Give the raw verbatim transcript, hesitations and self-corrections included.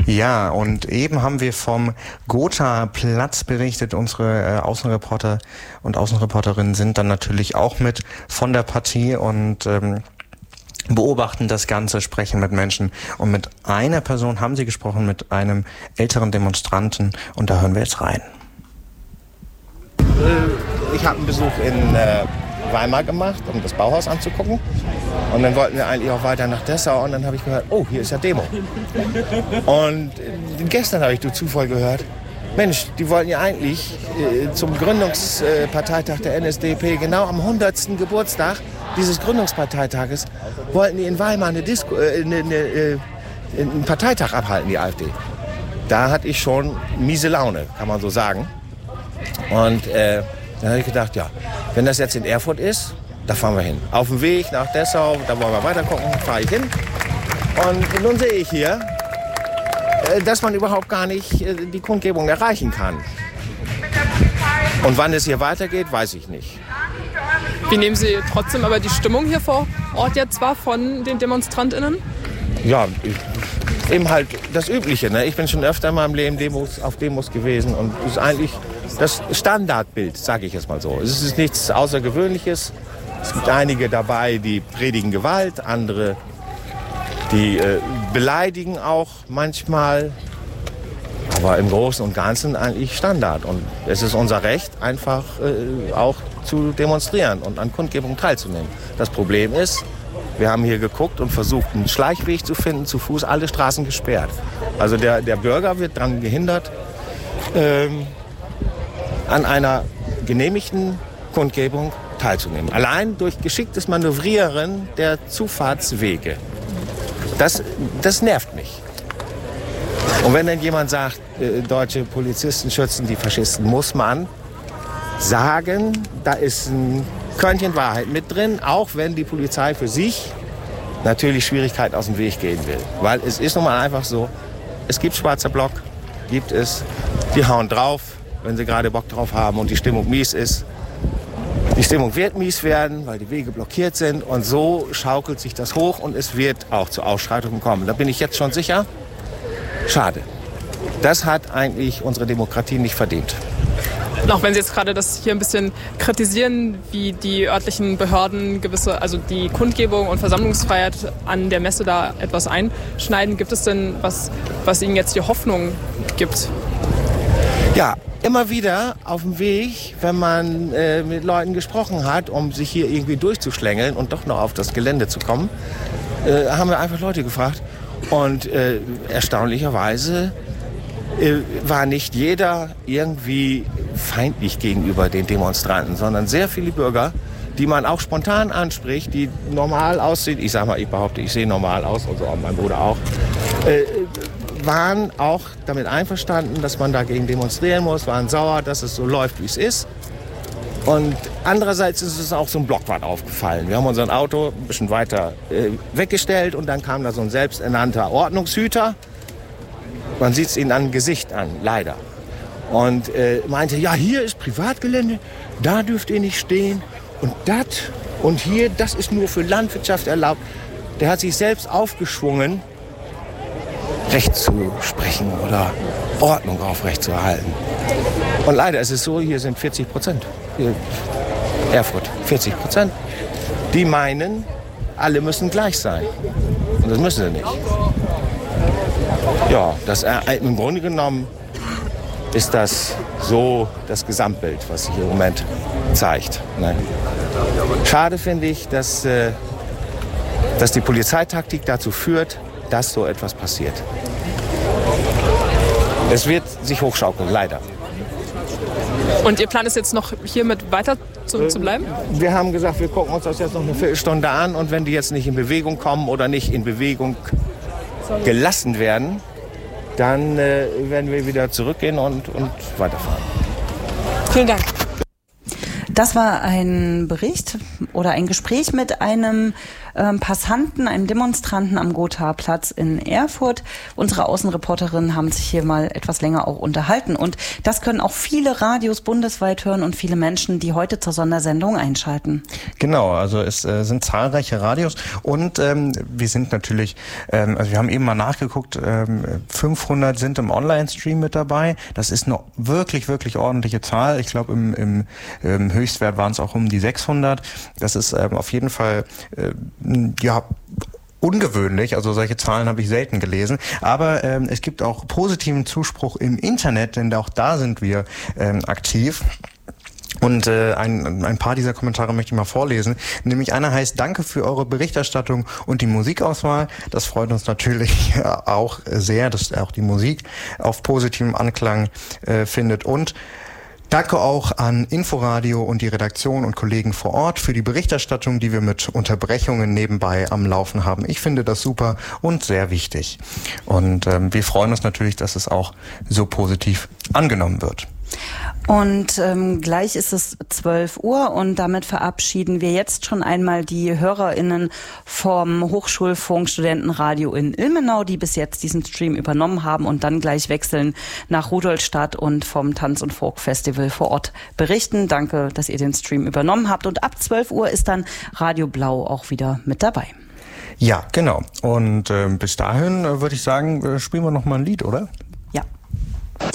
Ja, und eben haben wir vom Gotha-Platz berichtet. Unsere äh, Außenreporter und Außenreporterinnen sind dann natürlich auch mit von der Partie und ähm, beobachten das Ganze, sprechen mit Menschen. Und mit einer Person haben sie gesprochen, mit einem älteren Demonstranten. Und da hören wir jetzt rein. Ich habe einen Besuch in äh, Weimar gemacht, um das Bauhaus anzugucken. Und dann wollten wir eigentlich auch weiter nach Dessau. Und dann habe ich gehört, oh, hier ist ja Demo. Und äh, gestern habe ich durch Zufall gehört, Mensch, die wollten ja eigentlich äh, zum Gründungsparteitag der N S D A P, genau am hundertsten Geburtstag dieses Gründungsparteitages, wollten die in Weimar eine Disco, äh, eine, eine, äh, einen Parteitag abhalten, die AfD. Da hatte ich schon miese Laune, kann man so sagen. Und äh, dann habe ich gedacht, ja, wenn das jetzt in Erfurt ist, da fahren wir hin. Auf dem Weg nach Dessau, da wollen wir weiter gucken, fahre ich hin. Und nun sehe ich hier, äh, dass man überhaupt gar nicht äh, die Kundgebung erreichen kann. Und wann es hier weitergeht, weiß ich nicht. Wie nehmen Sie trotzdem aber die Stimmung hier vor Ort jetzt wahr von den DemonstrantInnen? Ja, eben halt das Übliche. Ne? Ich bin schon öfter in meinem Leben Demos, auf Demos gewesen und es ist eigentlich das Standardbild, sage ich jetzt mal so. Es ist nichts Außergewöhnliches. Es gibt einige dabei, die predigen Gewalt, andere, die äh, beleidigen auch manchmal. Aber im Großen und Ganzen eigentlich Standard. Und es ist unser Recht, einfach äh, auch zu demonstrieren und an Kundgebungen teilzunehmen. Das Problem ist, wir haben hier geguckt und versucht, einen Schleichweg zu finden, zu Fuß, alle Straßen gesperrt. Also der, der Bürger wird daran gehindert, ähm, an einer genehmigten Kundgebung teilzunehmen. Allein durch geschicktes Manövrieren der Zufahrtswege. Das, das nervt mich. Und wenn dann jemand sagt, äh, deutsche Polizisten schützen die Faschisten, muss man sagen, da ist ein Körnchen Wahrheit mit drin, auch wenn die Polizei für sich natürlich Schwierigkeiten aus dem Weg gehen will. Weil es ist nun mal einfach so, es gibt schwarzer Block, gibt es, die hauen drauf, wenn sie gerade Bock drauf haben und die Stimmung mies ist. Die Stimmung wird mies werden, weil die Wege blockiert sind und so schaukelt sich das hoch und es wird auch zu Ausschreitungen kommen. Da bin ich jetzt schon sicher. Schade. Das hat eigentlich unsere Demokratie nicht verdient. Und auch wenn Sie jetzt gerade das hier ein bisschen kritisieren, wie die örtlichen Behörden gewisse, also die Kundgebung und Versammlungsfreiheit an der Messe da etwas einschneiden, gibt es denn was, was Ihnen jetzt die Hoffnung gibt? Ja, immer wieder auf dem Weg, wenn man äh, mit Leuten gesprochen hat, um sich hier irgendwie durchzuschlängeln und doch noch auf das Gelände zu kommen, äh, haben wir einfach Leute gefragt. Und äh, erstaunlicherweise äh, war nicht jeder irgendwie feindlich gegenüber den Demonstranten, sondern sehr viele Bürger, die man auch spontan anspricht, die normal aussehen. Ich sag mal, ich behaupte, ich sehe normal aus, und so auch mein Bruder auch. Äh, waren auch damit einverstanden, dass man dagegen demonstrieren muss, waren sauer, dass es so läuft, wie es ist. Und andererseits ist es auch so ein Blockwart aufgefallen. Wir haben unser Auto ein bisschen weiter äh, weggestellt und dann kam da so ein selbsternannter Ordnungshüter. Man sieht es ihnen an dem Gesicht an, leider. Und äh, meinte, ja, hier ist Privatgelände, da dürft ihr nicht stehen. Und das und hier, das ist nur für Landwirtschaft erlaubt. Der hat sich selbst aufgeschwungen, Recht zu sprechen oder Ordnung aufrechtzuerhalten. Und leider ist es so, hier sind vierzig Prozent. Hier, Erfurt, vierzig Prozent. Die meinen, alle müssen gleich sein. Und das müssen sie nicht. Ja, das, äh, im Grunde genommen ist das so das Gesamtbild, was sich im Moment zeigt. Ne? Schade finde ich, dass, äh, dass die Polizeitaktik dazu führt, dass so etwas passiert. Es wird sich hochschaukeln, leider. Und Ihr Plan ist jetzt noch hiermit weiter zu, zu bleiben? Wir haben gesagt, wir gucken uns das jetzt noch eine Viertelstunde an und wenn die jetzt nicht in Bewegung kommen oder nicht in Bewegung gelassen werden, dann äh, werden wir wieder zurückgehen und, und weiterfahren. Vielen Dank. Das war ein Bericht oder ein Gespräch mit einem ähm, Passanten, einem Demonstranten am Gothaer Platz in Erfurt. Unsere Außenreporterinnen haben sich hier mal etwas länger auch unterhalten. Und das können auch viele Radios bundesweit hören und viele Menschen, die heute zur Sondersendung einschalten. Genau, also es äh, sind zahlreiche Radios und ähm, wir sind natürlich, ähm, also wir haben eben mal nachgeguckt, ähm, fünfhundert sind im Online-Stream mit dabei. Das ist eine wirklich, wirklich ordentliche Zahl. Ich glaube, im, im, im Höchstwert waren es auch um die sechshundert. Das ist ähm, auf jeden Fall, äh, ja, ungewöhnlich, also solche Zahlen habe ich selten gelesen, aber ähm, es gibt auch positiven Zuspruch im Internet, denn auch da sind wir ähm, aktiv. Und äh, ein, ein paar dieser Kommentare möchte ich mal vorlesen. Nämlich einer heißt: Danke für eure Berichterstattung und die Musikauswahl. Das freut uns natürlich auch sehr, dass auch die Musik auf positivem Anklang äh, findet. Und danke auch an Inforadio und die Redaktion und Kollegen vor Ort für die Berichterstattung, die wir mit Unterbrechungen nebenbei am Laufen haben. Ich finde das super und sehr wichtig. Und ähm, wir freuen uns natürlich, dass es auch so positiv angenommen wird. Und ähm, gleich ist es zwölf Uhr und damit verabschieden wir jetzt schon einmal die HörerInnen vom Hochschulfunk Studentenradio in Ilmenau, die bis jetzt diesen Stream übernommen haben und dann gleich wechseln nach Rudolstadt und vom Tanz- und Folk-Festival vor Ort berichten. Danke, dass ihr den Stream übernommen habt. Und ab zwölf Uhr ist dann Radio Blau auch wieder mit dabei. Ja, genau. Und äh, bis dahin äh, würde ich sagen, äh, spielen wir noch mal ein Lied, oder?